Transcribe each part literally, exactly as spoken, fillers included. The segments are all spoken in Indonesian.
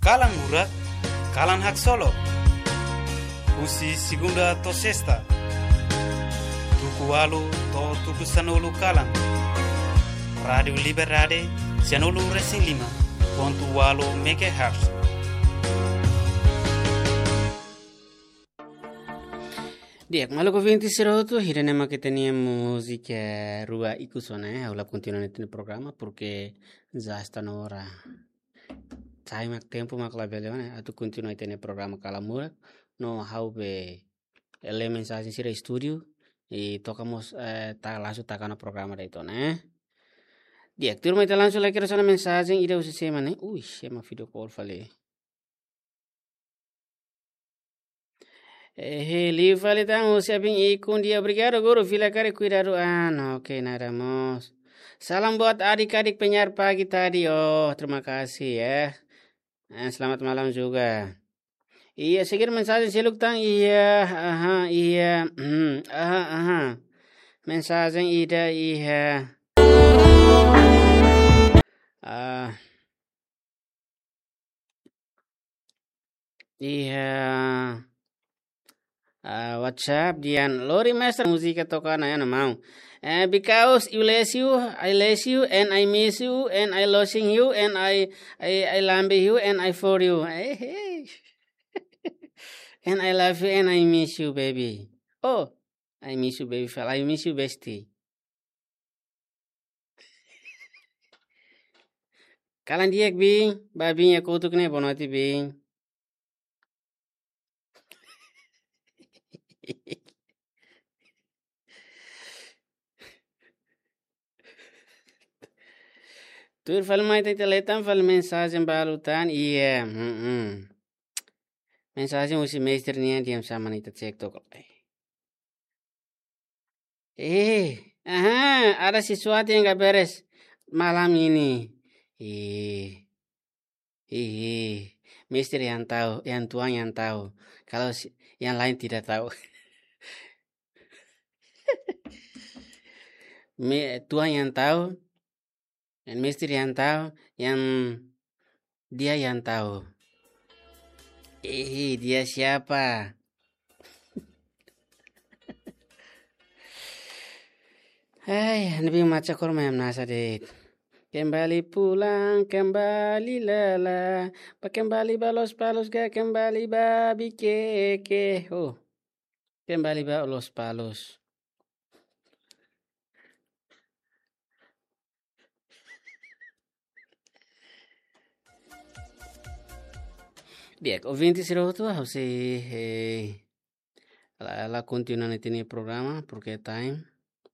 Kalang Murak, Kalang Hak Solo, Usi Segunda to Sesta, Tuku Walu to Tuku Sanolu Kalang, Radio Liberade, Sanolu Racing Lima, Pontu Walu Meke Hearts. Diak malu ko vinti siroto hirene ma que tenía música rua ikusone aula continuare nel programma perché già sta ora sai mak tempo mak la beleone atu continua nel programma Kalamura no how be ele mensagem sira studio e tocamos eh, ta langsung takana programa da itu né diak turma ita langsung lagi rasana mensagem ida usi semana ui sema video call falei. Eh, li falei tang usia bing ikun dia obrigado guru fila kare cuidado ah no oke okay, nada mos. Salam buat adik-adik penyiar pagi tadi oh terima kasih ya. Eh, selamat malam juga. Iya segera mensagem seluk tang iya aha iya hmm, aha aha mensagem ida iya ah iya Uh, WhatsApp Dian Lori Master musika tokana yana mau. Uh, because you less you, I less you, and I miss you, and I losing you, and I I I lambe you, and I for you. Hey, hey. And I love you, and I miss you, baby. Oh, I miss you, baby. I miss you, bestie. Kalan diak bing, babi ya kutuk ne bonoti bing. Tur fal mai te teletan fal mensagem balutan iya mm -mm. Mensagem usi meester nia diam sama nita cek tok eh aha ada sesuatu yang gak beres malam ini eh eh meester yang tahu yang tuan yang tahu kalau yang lain tidak tahu. Me, tuan yang tahu dan misteri yang tahu, yang dia yang tahu. Eh, dia siapa? Hai, nabi maca korma yang nasa dek. Kembali pulang, kembali lala, kembali balos-balos ga kembali babi keke. Oh, kembali balos-balos. Diak, ouvinte siroto, você eh, la, la continua nel programma perché time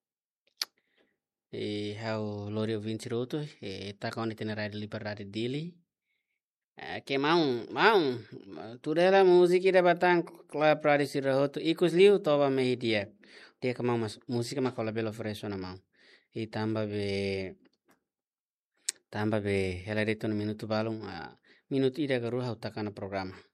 e how lori ouvinte siroto e tá com nel radio liberdade dele que mau mau tu dela música da batang kla pradi siroto ikus liu toba me dia dia que mau mas música ma cola belo fresco na mão e tamba be tamba be ela reto no minuto balum minuto ida garu hau takana programa.